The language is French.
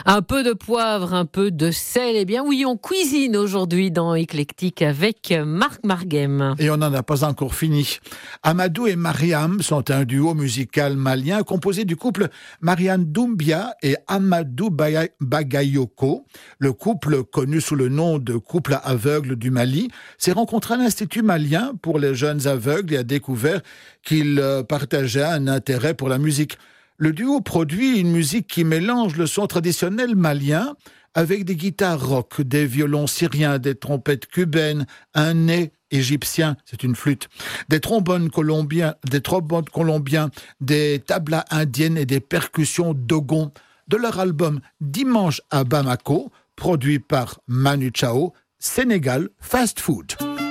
Un peu de poivre, un peu de sel. Eh bien oui, on cuisine aujourd'hui dans Éclectique avec Marc Marguem. Et on n'en a pas encore fini. Amadou et Mariam sont un duo musical malien composé du couple Mariam Doumbia et Amadou Bagayoko. Le couple, connu sous le nom de couple aveugle du Mali, s'est rencontré à l'Institut malien pour les jeunes aveugles et a découvert qu'ils partageaient un intérêt pour la musique. Le duo produit une musique qui mélange le son traditionnel malien avec des guitares rock, des violons syriens, des trompettes cubaines, un nez égyptien, c'est une flûte, des trombones colombiens, des tablas indiennes et des percussions dogon. De leur album Dimanche à Bamako, produit par Manu Chao, Sénégal Fast Food.